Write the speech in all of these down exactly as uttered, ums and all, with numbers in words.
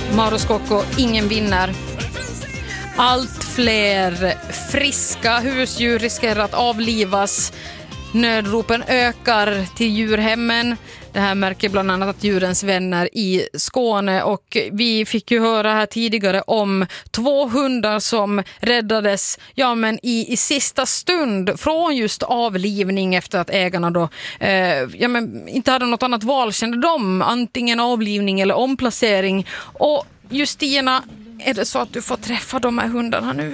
Mauro Scocco, ingen vinner. Allt fler friska husdjur riskerar att avlivas. Nödropen ökar till djurhemmen. Det här märker bland annat att Djurens vänner i Skåne, och vi fick ju höra här tidigare om två hundar som räddades ja, men i, i sista stund från just avlivning efter att ägarna då eh, ja, men inte hade något annat val, kände de antingen avlivning eller omplacering. Och Justina, är det så att du får träffa de här hundarna nu?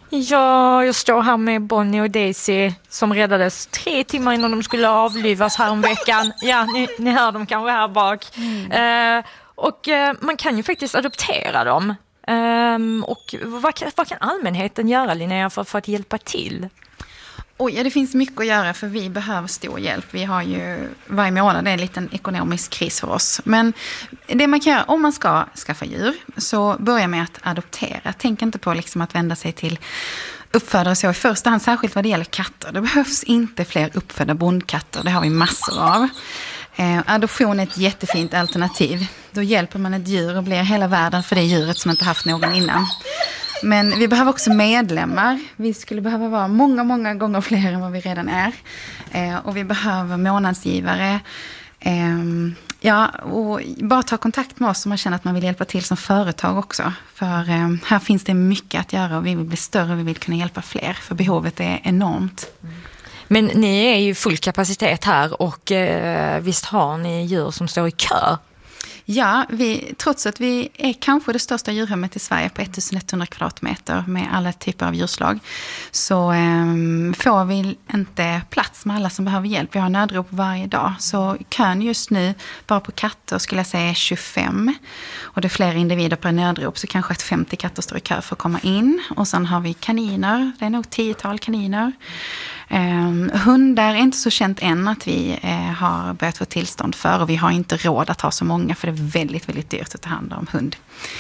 Ja, jag står här med Bonnie och Daisy som räddades tre timmar innan de skulle avlivas här om veckan. Ja, ni, ni hör dem kanske här bak. Mm. Eh, och eh, man kan ju faktiskt adoptera dem. Eh, och vad, vad kan allmänheten göra, Linnea, för, för att hjälpa till? Oj, ja, det finns mycket att göra för vi behöver stor hjälp. Vi har ju varje månad en liten ekonomisk kris för oss. Men det man kan göra om man ska skaffa djur, så börja med att adoptera. Tänk inte på liksom att vända sig till uppfödare så i första hand, särskilt vad det gäller katter. Det behövs inte fler uppfödda bondkatter, det har vi massor av. Eh, adoption är ett jättefint alternativ. Då hjälper man ett djur och blir hela världen för det djuret som inte haft någon innan. Men vi behöver också medlemmar. Vi skulle behöva vara många, många gånger fler än vad vi redan är. Eh, och vi behöver månadsgivare. Eh, ja, och bara ta kontakt med oss om man känner att man vill hjälpa till som företag också. För eh, här finns det mycket att göra och vi vill bli större och vi vill kunna hjälpa fler. För behovet är enormt. Men ni är ju full kapacitet här och eh, visst har ni djur som står i kö? Ja, vi, trots att vi är kanske det största djurhemmet i Sverige på ettusen kvadratmeter med alla typer av djurslag, så eh, får vi inte plats med alla som behöver hjälp. Vi har nödrop varje dag, så kön just nu bara på katter skulle jag säga är tjugofem. Och det är fler individer per nödrop, så kanske att femtio katter står i kö för att komma in. Och sen har vi kaniner, det är nog tiotal kaniner. Um, hundar är inte så känt än att vi uh, har börjat få tillstånd för, och vi har inte råd att ha så många för det är väldigt, väldigt dyrt att ta hand om hund.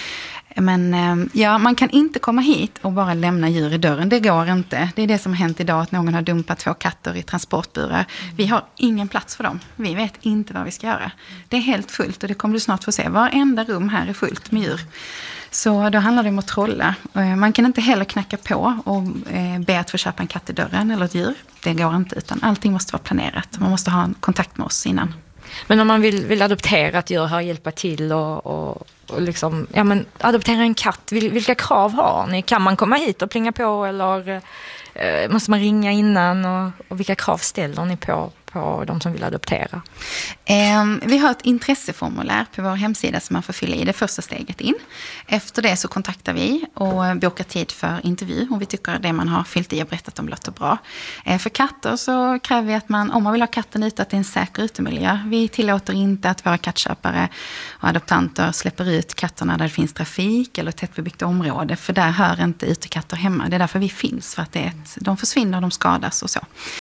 Men um, ja, man kan inte komma hit och bara lämna djur i dörren, det går inte. Det är det som har hänt idag, att någon har dumpat två katter i transportburar. Vi har ingen plats för dem, vi vet inte vad vi ska göra. Det är helt fullt och det kommer du snart få se. Varenda rum här är fullt med djur. Så då handlar det om att trolla. Man kan inte heller knacka på och be att få köpa en katt i dörren eller ett djur. Det går inte, utan allting måste vara planerat. Man måste ha en kontakt med oss innan. Men om man vill, vill adoptera ett djur, här hjälpa till och, och, och liksom, ja men adoptera en katt, vilka krav har ni? Kan man komma hit och plinga på eller eh, måste man ringa innan? Och, och vilka krav ställer ni på? på de som vill adoptera? Eh, vi har ett intresseformulär på vår hemsida som man får fylla i det första steget in. Efter det så kontaktar vi och bokar tid för intervju om vi tycker det man har fyllt i och berättat om låter bra. Eh, för katter så kräver vi att man, om man vill ha katten ute, att det är en säker utemiljö. Vi tillåter inte att våra kattköpare och adoptanter släpper ut katterna där det finns trafik eller tättbebyggt område, för där hör inte utekatter hemma. Det är därför vi finns, för att det är ett, de försvinner och de skadas och så.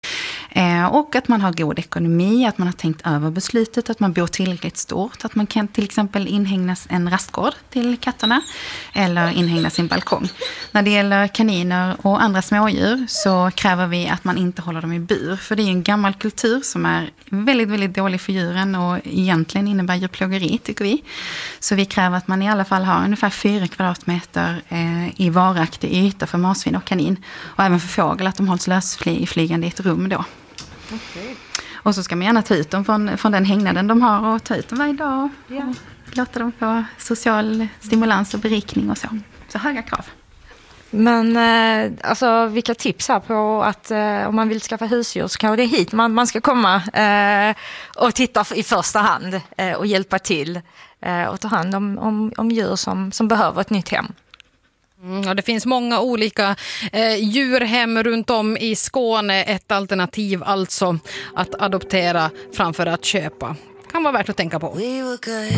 Eh, och att man har god ekonomi, att man har tänkt över beslutet, att man bor tillräckligt stort, att man kan till exempel inhägnas en rastgård till katterna eller inhägna sin balkong. När det gäller kaniner och andra smådjur så kräver vi att man inte håller dem i bur, för det är en gammal kultur som är väldigt, väldigt dålig för djuren och egentligen innebär djurplågeri, tycker vi. Så vi kräver att man i alla fall har ungefär fyra kvadratmeter eh, i varaktig yta för marsvin och kanin, och även för fågel, att de hålls lösflygande i ett rum då. Okay. Och så ska man gärna ta ut dem från, från den hängnaden de har och ta ut dem varje dag. Yeah. Och låta dem få social stimulans och berikning och så. Så höga krav. Men eh, alltså, vilka tips här på att eh, om man vill skaffa husdjur så kanske det är hit man, man ska komma eh, och titta i första hand eh, och hjälpa till eh, och ta hand om, om, om djur som, som behöver ett nytt hem. Mm, och det finns många olika eh, djurhem runt om i Skåne. Ett alternativ alltså att adoptera framför att köpa. Kan vara värt att tänka på.